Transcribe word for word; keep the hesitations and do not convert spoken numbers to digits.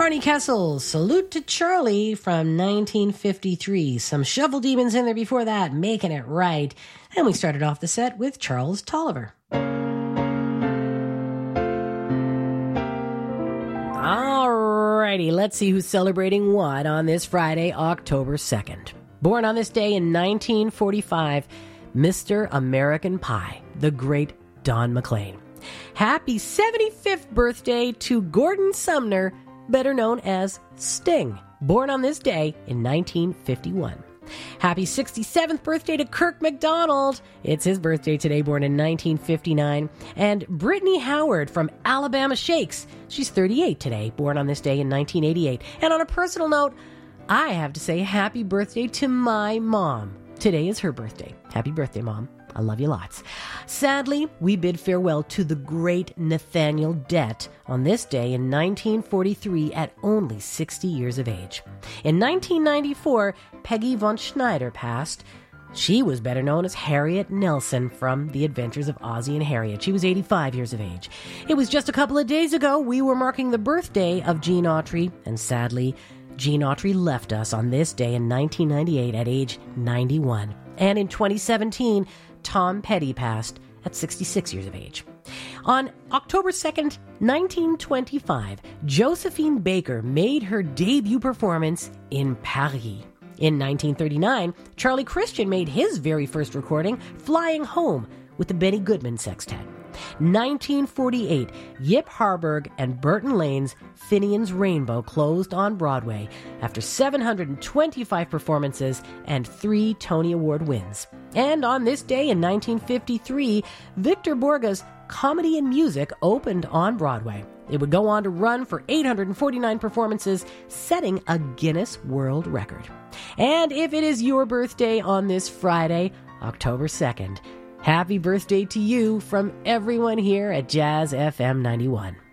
Barney Kessel, Salute to Charlie from nineteen fifty-three. Some Shovel Demons in there before that, Making It Right. And we started off the set with Charles Tolliver. Alrighty, let's see who's celebrating what on this Friday, October second. Born on this day in nineteen forty-five, Mister American Pie, the great Don McLean. Happy seventy-fifth birthday to Gordon Sumner, better known as Sting, born on this day in nineteen fifty-one. Happy sixty-seventh birthday to Kirk McDonald. It's his birthday today, born in nineteen fifty-nine. And Brittany Howard from Alabama Shakes. She's thirty-eight today, born on this day in nineteen eighty-eight. And on a personal note, I have to say happy birthday to my mom. Today is her birthday. Happy birthday, Mom. I love you lots. Sadly, we bid farewell to the great Nathaniel Dett on this day in nineteen forty-three at only sixty years of age. In nineteen ninety-four, Peggy von Schneider passed. She was better known as Harriet Nelson from The Adventures of Ozzie and Harriet. She was eighty-five years of age. It was just a couple of days ago we were marking the birthday of Gene Autry, and sadly, Gene Autry left us on this day in nineteen ninety-eight at age ninety-one. And in twenty seventeen, Tom Petty passed at sixty-six years of age. On October second, nineteen twenty-five, Josephine Baker made her debut performance in Paris. In nineteen thirty-nine, Charlie Christian made his very first recording, Flying Home, with the Benny Goodman Sextet. nineteen forty-eight, Yip Harburg and Burton Lane's Finian's Rainbow closed on Broadway after seven hundred twenty-five performances and three Tony Award wins. And on this day in nineteen fifty-three, Victor Borge's Comedy and Music opened on Broadway. It would go on to run for eight hundred forty-nine performances, setting a Guinness World Record. And if it is your birthday on this Friday, October second, happy birthday to you from everyone here at Jazz F M ninety-one.